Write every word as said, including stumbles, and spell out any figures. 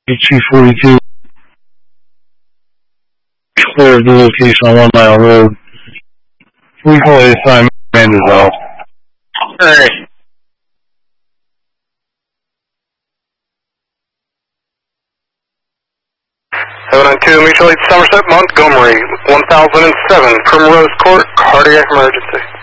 two forty-two. Clear of the location on One Mile Road. three four eight five, man dissolved. Hey. seven nine two, Mutual Aid Somerset, Montgomery, one thousand seven, Primrose Court, cardiac emergency.